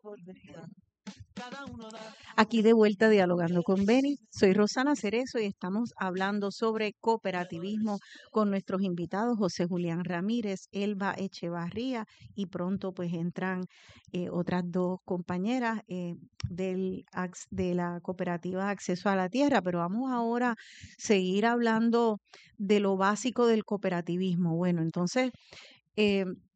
Aquí de vuelta dialogando con Beni. Soy Rosana Cerezo y estamos hablando sobre cooperativismo con nuestros invitados José Julián Ramírez, Elba Echevarría y pronto pues entran otras dos compañeras de la cooperativa Acceso a la Tierra, pero vamos ahora a seguir hablando de lo básico del cooperativismo. Bueno, entonces